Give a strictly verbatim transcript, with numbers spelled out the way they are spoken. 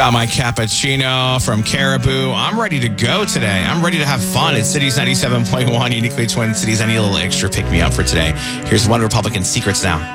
Got my cappuccino from Caribou. I'm ready to go today. I'm ready to have fun. It's Cities ninety-seven point one, uniquely Twin Cities. I need a little extra pick-me-up for today. Here's One Republican Secrets now.